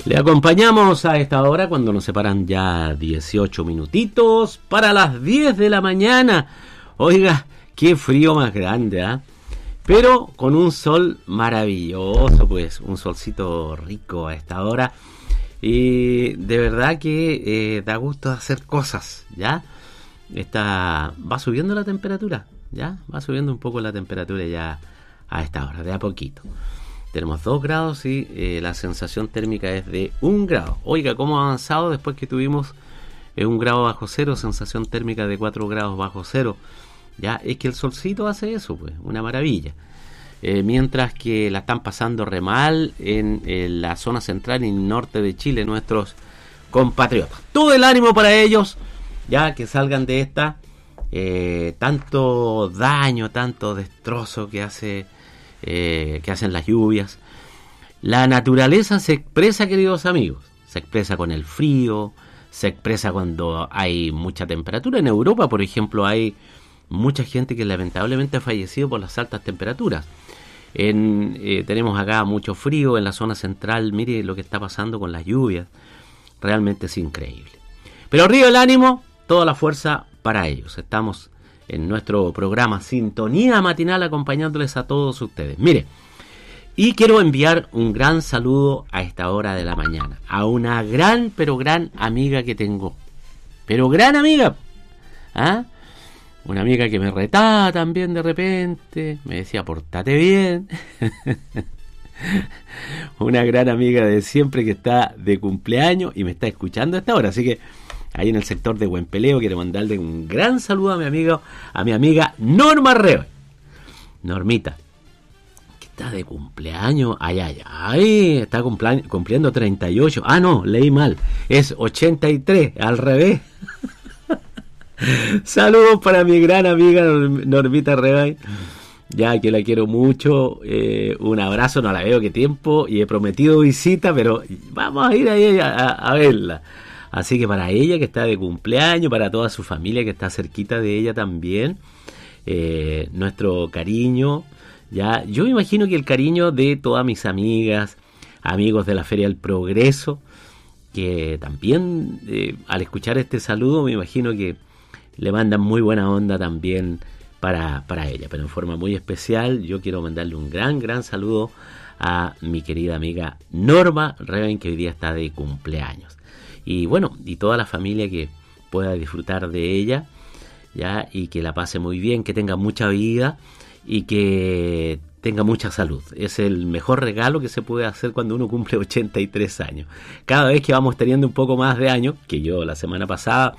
Le acompañamos a esta hora cuando nos separan ya 18 minutitos para las 10 de la mañana. Oiga, qué frío más grande, ¿ah? Pero con un sol maravilloso, pues, un solcito rico a esta hora. Y de verdad que da gusto hacer cosas, ¿ya? Va subiendo la temperatura, ¿ya? Va subiendo un poco la temperatura ya a esta hora, de a poquito. Tenemos 2 grados y la sensación térmica es de 1 grado. Oiga, cómo ha avanzado después que tuvimos 1 grado bajo cero, sensación térmica de 4 grados bajo cero. Ya, es que el solcito hace eso, pues, una maravilla. Mientras que la están pasando re mal en la zona central y norte de Chile, nuestros compatriotas. Todo el ánimo para ellos, ya que salgan de esta tanto daño, tanto destrozo que hacen las lluvias. La naturaleza se expresa, queridos amigos, se expresa con el frío, se expresa cuando hay mucha temperatura. En Europa, por ejemplo, hay mucha gente que lamentablemente ha fallecido por las altas temperaturas. Tenemos acá mucho frío en la zona central. Mire lo que está pasando con las lluvias, realmente es increíble. Pero arriba el ánimo, toda la fuerza para ellos. Estamos en nuestro programa Sintonía Matinal acompañándoles a todos ustedes. Mire, y quiero enviar un gran saludo a esta hora de la mañana a una gran, pero gran amiga que tengo. Pero gran amiga, ¿ah? Una amiga que me retaba también de repente, me decía, pórtate bien. Una gran amiga de siempre que está de cumpleaños y me está escuchando a esta hora, así que ahí en el sector de Huempeleo quiero mandarle un gran saludo a mi amiga Norma Reo. Normita, que está de cumpleaños, ay, está cumpliendo 38. Ah, no, leí mal, es 83, al revés. Saludos para mi gran amiga Normita Rebay, ya que la quiero mucho. Un abrazo, no la veo qué tiempo y he prometido visita, pero vamos a ir ahí a verla. Así que para ella que está de cumpleaños, para toda su familia que está cerquita de ella también, nuestro cariño. Ya, yo me imagino que el cariño de todas mis amigas, amigos de la Feria del Progreso, que también al escuchar este saludo me imagino que le mandan muy buena onda también para ella, pero en forma muy especial yo quiero mandarle un gran saludo a mi querida amiga Norma Reven, que hoy día está de cumpleaños. Y bueno, y toda la familia que pueda disfrutar de ella, ya, y que la pase muy bien, que tenga mucha vida y que tenga mucha salud. Es el mejor regalo que se puede hacer cuando uno cumple 83 años. Cada vez que vamos teniendo un poco más de años, que yo la semana pasada,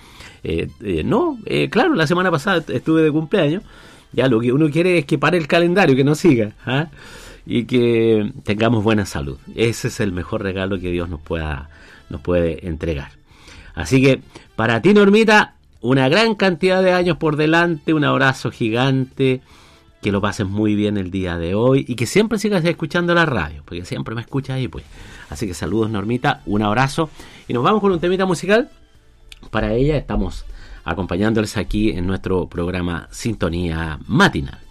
la semana pasada estuve de cumpleaños, ya lo que uno quiere es que pare el calendario, que no siga, ¿ah? Y que tengamos buena salud. Ese es el mejor regalo que Dios nos puede entregar. Así que para ti, Normita, una gran cantidad de años por delante, un abrazo gigante, que lo pases muy bien el día de hoy y que siempre sigas escuchando la radio, porque siempre me escuchas ahí, pues. Así que saludos, Normita, un abrazo y nos vamos con un temita musical. Para ella estamos acompañándoles aquí en nuestro programa Sintonía Matinal.